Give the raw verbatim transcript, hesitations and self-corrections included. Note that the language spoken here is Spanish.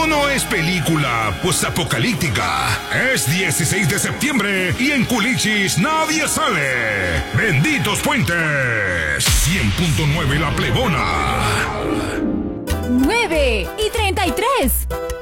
Esto no es película postapocalíptica. Es dieciséis de septiembre y en Culichis nadie sale. ¡Benditos puentes! cien punto nueve La Plebona. nueve y treinta y tres.